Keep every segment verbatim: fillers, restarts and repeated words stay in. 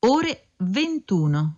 ore ventuno.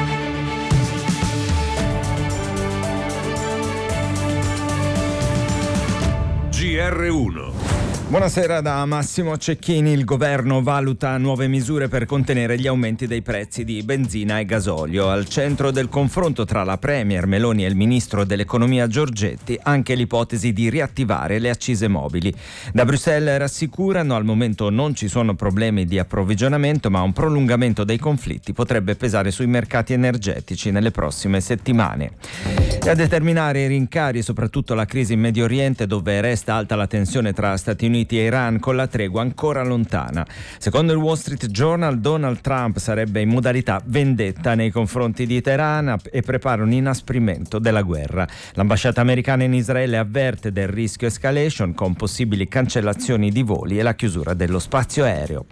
G R uno. Buonasera da Massimo Cecchini. Il governo valuta nuove misure per contenere gli aumenti dei prezzi di benzina e gasolio. Al centro del confronto tra la Premier Meloni e il ministro dell'economia Giorgetti anche l'ipotesi di riattivare le accise mobili. Da Bruxelles rassicurano, al momento non ci sono problemi di approvvigionamento, ma un prolungamento dei conflitti potrebbe pesare sui mercati energetici nelle prossime settimane. E a determinare i rincari soprattutto la crisi in Medio Oriente, dove resta alta la tensione tra Stati Uniti e Iran, con la tregua ancora lontana. Secondo il Wall Street Journal, Donald Trump sarebbe in modalità vendetta nei confronti di Teheran e prepara un inasprimento della guerra. L'ambasciata americana in Israele avverte del rischio escalation, con possibili cancellazioni di voli e la chiusura dello spazio aereo.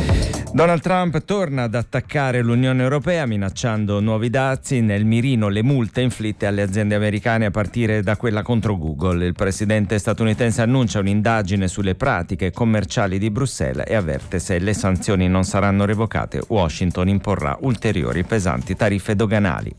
Donald Trump torna ad attaccare l'Unione Europea minacciando nuovi dazi, nel mirino le multe inflitte alle aziende americane a partire da quella contro Google. Il presidente statunitense annuncia un'indagine sulle pratiche commerciali di Bruxelles e avverte: se le sanzioni non saranno revocate, Washington imporrà ulteriori pesanti tariffe doganali.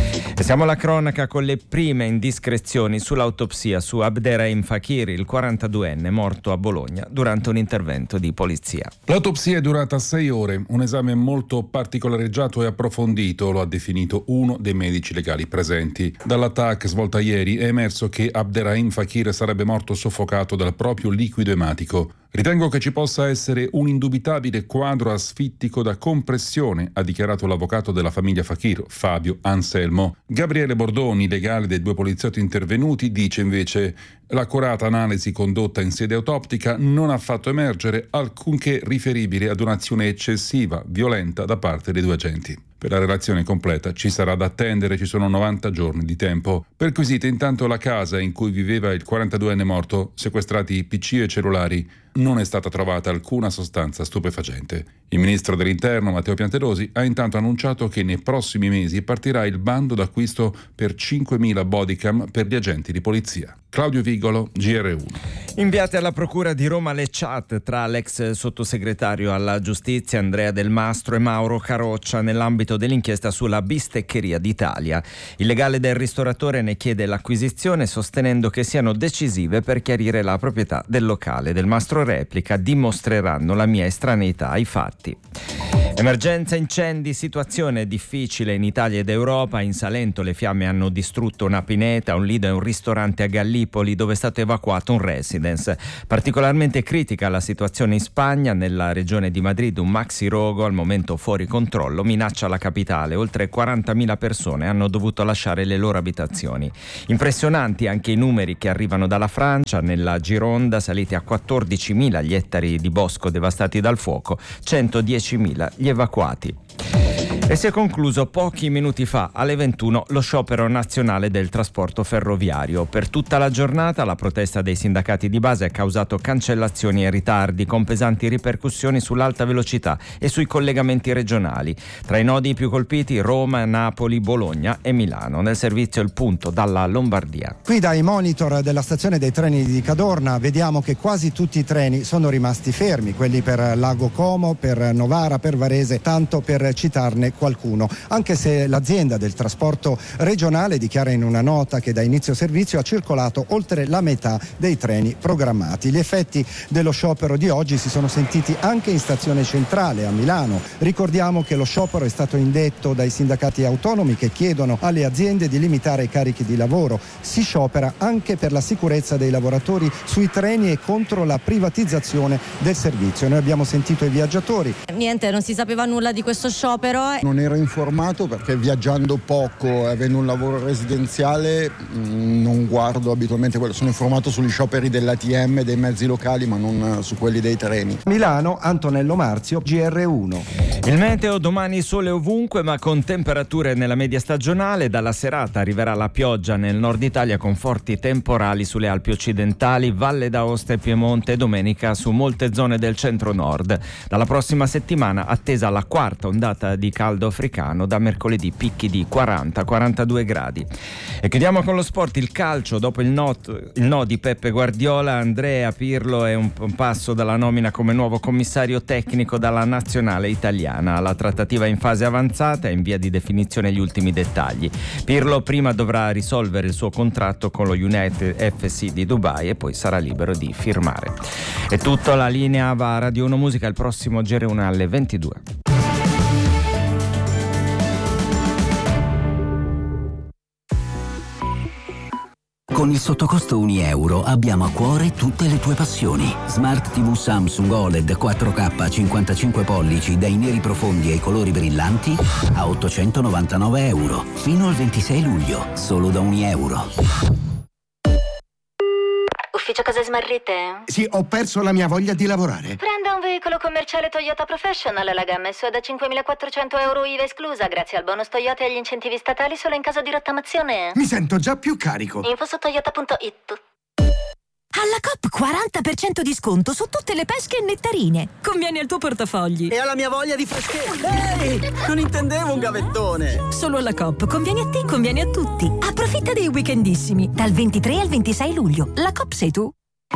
E siamo alla cronaca con le prime indiscrezioni sull'autopsia su Abderrahim Fakiri, il quarantaduenne morto a Bologna durante un intervento di polizia. L'autopsia è durata sei ore, un esame molto particolareggiato e approfondito, lo ha definito uno dei medici legali presenti. Dall'A T A C svolta ieri è emerso che Abderrahim Fakir sarebbe morto soffocato dal proprio liquido ematico. Ritengo che ci possa essere un indubitabile quadro asfittico da compressione, ha dichiarato l'avvocato della famiglia Fakir, Fabio Anselmo. Gabriele Bordoni, legale dei due poliziotti intervenuti, dice invece: l'accurata analisi condotta in sede autoptica non ha fatto emergere alcunché riferibile ad un'azione eccessiva, violenta da parte dei due agenti. Per la relazione completa ci sarà da attendere, ci sono novanta giorni di tempo. Perquisita intanto la casa in cui viveva il quarantaduenne morto, sequestrati P C e cellulari, non è stata trovata alcuna sostanza stupefacente. Il ministro dell'Interno, Matteo Piantedosi, ha intanto annunciato che nei prossimi mesi partirà il bando d'acquisto per cinquemila bodycam per gli agenti di polizia. Claudio Vigolo, G R uno. Inviate alla Procura di Roma le chat tra l'ex sottosegretario alla giustizia Andrea Del Mastro e Mauro Caroccia nell'ambito dell'inchiesta sulla bisteccheria d'Italia. Il legale del ristoratore ne chiede l'acquisizione, sostenendo che siano decisive per chiarire la proprietà del locale. Del Mastro replica: dimostreranno la mia estraneità ai fatti. Emergenza incendi, situazione difficile in Italia ed Europa. In Salento le fiamme hanno distrutto una pineta, un lido e un ristorante a Gallipoli, dove è stato evacuato un residence. Particolarmente critica la situazione in Spagna. Nella regione di Madrid un maxi rogo, al momento fuori controllo, minaccia la capitale. Oltre quarantamila persone hanno dovuto lasciare le loro abitazioni. Impressionanti anche i numeri che arrivano dalla Francia. Nella Gironda saliti a quattordicimila gli ettari di bosco devastati dal fuoco, centodiecimila gli evacuati. E si è concluso pochi minuti fa, alle ventuno, lo sciopero nazionale del trasporto ferroviario. Per tutta la giornata la protesta dei sindacati di base ha causato cancellazioni e ritardi, con pesanti ripercussioni sull'alta velocità e sui collegamenti regionali. Tra i nodi più colpiti Roma, Napoli, Bologna e Milano. Nel servizio Il Punto dalla Lombardia. Qui dai monitor della stazione dei treni di Cadorna vediamo che quasi tutti i treni sono rimasti fermi, quelli per Lago Como, per Novara, per Varese, tanto per citarne qualcuno, anche se l'azienda del trasporto regionale dichiara in una nota che da inizio servizio ha circolato oltre la metà dei treni programmati. Gli effetti dello sciopero di oggi si sono sentiti anche in stazione centrale a Milano. Ricordiamo che lo sciopero è stato indetto dai sindacati autonomi che chiedono alle aziende di limitare i carichi di lavoro. Si sciopera anche per la sicurezza dei lavoratori sui treni e contro la privatizzazione del servizio. Noi abbiamo sentito i viaggiatori. Niente, non si sapeva nulla di questo sciopero. Non ero informato perché viaggiando poco e avendo un lavoro residenziale mh, non guardo abitualmente quello. Sono informato sugli scioperi dell'A T M, dei mezzi locali, ma non su quelli dei treni. Milano, Antonello Marzio, G R uno. Il meteo: domani sole ovunque ma con temperature nella media stagionale. Dalla serata arriverà la pioggia nel nord Italia con forti temporali sulle Alpi occidentali, Valle d'Aosta e Piemonte, domenica su molte zone del centro-nord. Dalla prossima settimana attesa la quarta ondata di caldo africano, da mercoledì picchi di quaranta quarantadue gradi. E chiudiamo con lo sport, il calcio. Dopo il no, il no di Peppe Guardiola, Andrea Pirlo è un, un passo dalla nomina come nuovo commissario tecnico dalla nazionale italiana. italiana. La trattativa è in fase avanzata e in via di definizione gli ultimi dettagli. Pirlo prima dovrà risolvere il suo contratto con lo United F C di Dubai e poi sarà libero di firmare. È tutto, la linea va a Radio uno Musica, il prossimo G R uno alle ventidue. Con il sottocosto un euro abbiamo a cuore tutte le tue passioni. Smart tivù Samsung O L E D quattro K cinquantacinque pollici dai neri profondi ai colori brillanti a ottocentonovantanove euro. Fino al ventisei luglio, solo da un euro. Ufficio cose smarrite? Sì, ho perso la mia voglia di lavorare. Prenda un veicolo commerciale Toyota Professional. La gamma è sua da cinquemilaquattrocento euro I V A esclusa, grazie al bonus Toyota e agli incentivi statali solo in caso di rottamazione. Mi sento già più carico. Info su toyota punto it. Alla Coop quaranta per cento di sconto su tutte le pesche e nettarine. Conviene al tuo portafogli. E alla mia voglia di freschezza. Ehi, non intendevo un gavettone. Solo alla Coop. Conviene a te, conviene a tutti. Approfitta dei weekendissimi. Dal ventitré al ventisei luglio. La Coop sei tu.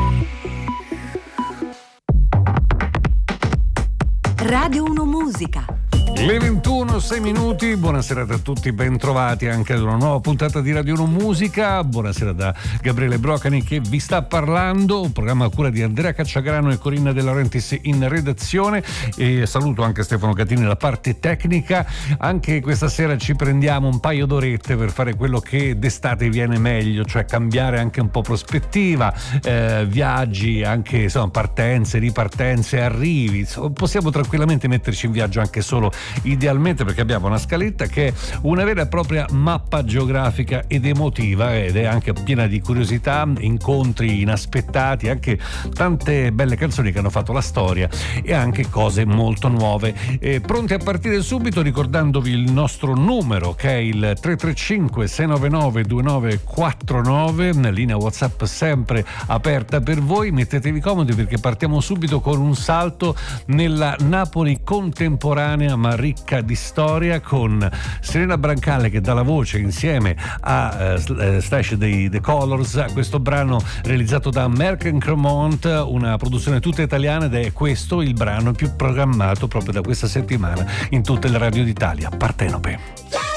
Radio uno Musica. Le ventuno, sei minuti, buonasera a tutti, ben trovati anche ad una nuova puntata di Radio uno Musica. Buonasera da Gabriele Brocani che vi sta parlando, un programma a cura di Andrea Cacciagrano e Corinna De Laurentiis in redazione, e saluto anche Stefano Catini la parte tecnica. Anche questa sera ci prendiamo un paio d'orette per fare quello che d'estate viene meglio, cioè cambiare anche un po' prospettiva, eh, viaggi, anche insomma partenze, ripartenze, arrivi, insomma, possiamo tranquillamente metterci in viaggio anche solo idealmente, perché abbiamo una scaletta che è una vera e propria mappa geografica ed emotiva, ed è anche piena di curiosità, incontri inaspettati, anche tante belle canzoni che hanno fatto la storia e anche cose molto nuove. E pronti a partire subito, ricordandovi il nostro numero che è il tre tre cinque sei nove nove due nove quattro nove, linea WhatsApp sempre aperta per voi. Mettetevi comodi perché partiamo subito con un salto nella Napoli contemporanea ma ricca di storia, con Serena Brancale che dà la voce insieme a uh, Slash dei The Colors a questo brano realizzato da Merck and Cremont, una produzione tutta italiana, ed è questo il brano più programmato proprio da questa settimana in tutte le radio d'Italia. Partenope.